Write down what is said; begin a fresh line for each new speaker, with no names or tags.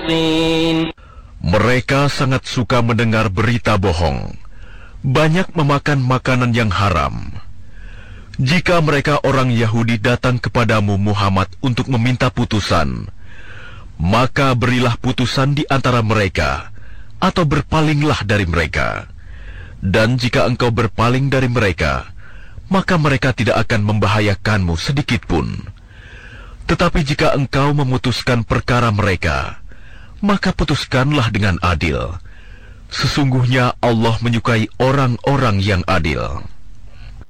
مخلصين.
Mereka sangat suka mendengar berita bohong, banyak memakan makanan yang haram. Jika mereka orang Yahudi datang kepadamu Muhammad untuk meminta putusan, maka berilah putusan di antara mereka, atau berpalinglah dari mereka. Dan jika engkau berpaling dari mereka, maka mereka tidak akan membahayakanmu sedikitpun. Tetapi jika engkau memutuskan perkara mereka, maka putuskanlah dengan adil. Sesungguhnya Allah menyukai orang-orang yang adil.